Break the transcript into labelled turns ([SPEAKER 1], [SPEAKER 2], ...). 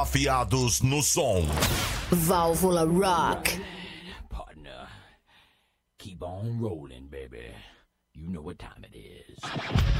[SPEAKER 1] Afiados no som.
[SPEAKER 2] Válvula Rock.
[SPEAKER 3] Partner, keep on rolling, baby. You know what time it is.